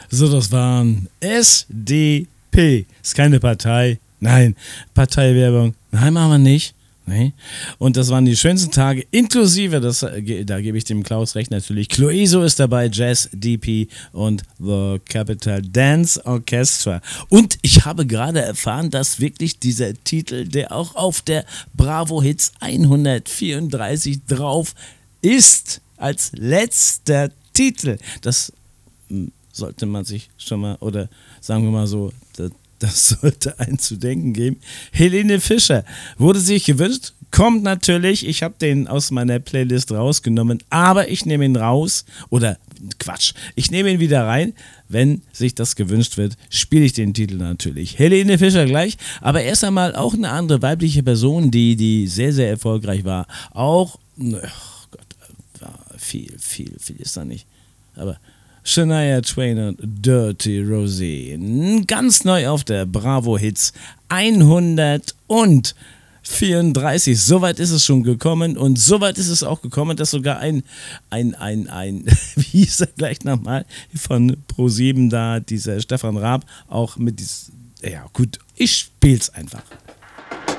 So, das waren SDP. Ist keine Partei. Nein. Parteiwerbung. Nein, machen wir nicht. Nee. Und das waren die schönsten Tage, inklusive, da gebe ich dem Klaus recht natürlich, Clueso ist dabei, Jazz, DP und The Capital Dance Orchestra. Und ich habe gerade erfahren, dass wirklich dieser Titel, der auch auf der Bravo Hits 134 drauf ist, als letzter Titel, das sollte man sich schon mal, oder sagen wir mal so, das sollte einen zu denken geben. Helene Fischer wurde sich gewünscht, kommt natürlich, ich habe den aus meiner Playlist rausgenommen, aber ich nehme ihn raus, oder Quatsch, ich nehme ihn wieder rein, wenn sich das gewünscht wird, spiele ich den Titel natürlich. Helene Fischer gleich, aber erst einmal auch eine andere weibliche Person, die sehr, sehr erfolgreich war. Auch, viel ist da nicht, aber Shania Twain und Dirty Rosie. Ganz neu auf der Bravo Hits 134. Soweit ist es schon gekommen und soweit ist es auch gekommen, dass sogar ein wie hieß er gleich nochmal, von Pro7 da, dieser Stefan Raab, auch mit diesem, ja gut, ich spiel's einfach.